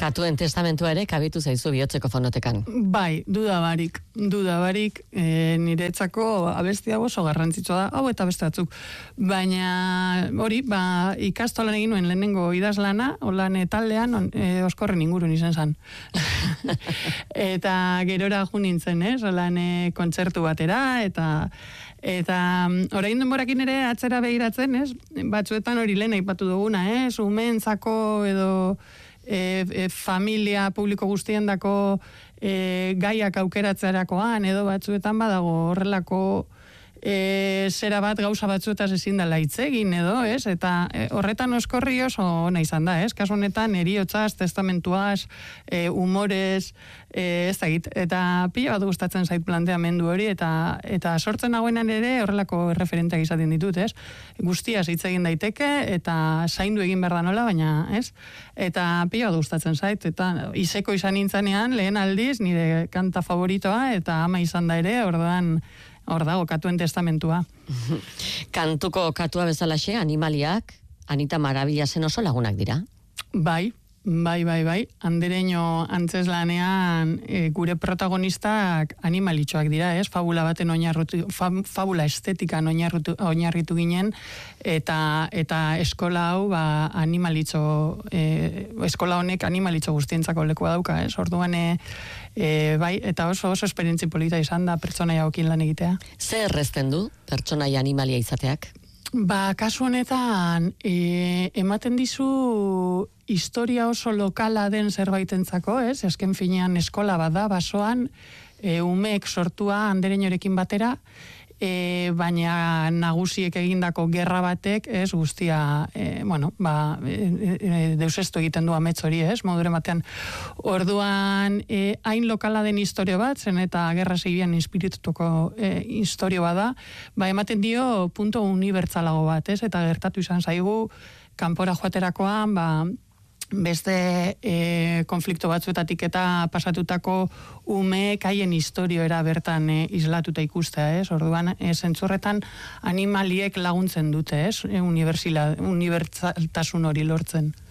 Katuen testamentua ere kabitu zaizu bihotzeko fonotekan. Bai, duda barik, niretzako abesti hau oso garrantzitsua da, hau eta beste batzuk. Baina hori, ikastolan egin nuen lehenengo idazlana, holan taldean, Oskorren ingurun izan zan. Eta gerora jo nintzen, holan kontzertu batera, eta orain denborakin ere atzera begiratzen, batzuetan hori lehen aipatu duguna, umeentzako edo familia publiko guztiendako gaiak aukeratzerakoan, edo batzuetan badago horrelako zera bat gauza batzuetaz ezin dela hitz egin edo, eta horretan Oskorri oso ona izan da, kasu honetan heriotzaz, testamentuaz, humorez, ez dakit, eta pila bat gustatzen zait planteamendu hori, eta sortzen nagoenan ere horrelako referenteak izaten ditut, guztiaz hitz egin daiteke, eta zaindu egin behar da nola, baina, eta pila bat gustatzen zait, eta izeko izan nintzanean, lehen aldiz, nire kanta favoritoa, eta ama izan da ere, hor dago, katuen testamentua. Kantuko katua bezalaxe, animaliak, Anita Marabillasen oso lagunak dira? Bai. Andereño antzeslanean gure protagonistak animalitxoak dira, fabula baten fabula estetikan oinarritu ginen, eta eskola hau animalitxo, eskola honek animalitxo guztientzako lekua dauka, orduan bai, eta oso esperientzi polita izan da pertsonaia hokin lan egitea. Zer errezten du pertsonaia animalia izateak? Kasu honetan, ematen dizu historia oso lokala den zerbaitentzako, esken finean eskola bat da, basoan, umeek sortua Andereñorekin batera, baina nagusiek egindako gerra batek, guztia, deusestu egiten du amets hori, modure batean. Orduan, hain lokala den historio bat, zen eta gerra zibian inspiritutuko historio bat da, ematen dio punto unibertsalago bat, eta gertatu izan zaigu, kanpora joaterakoan, beste konflikto batzuetatik eta pasatutako umeek haien historioera bertan islatuta ikustea, orduan, zentzurretan animaliek laguntzen dute, unibertsaltasun hori lortzen.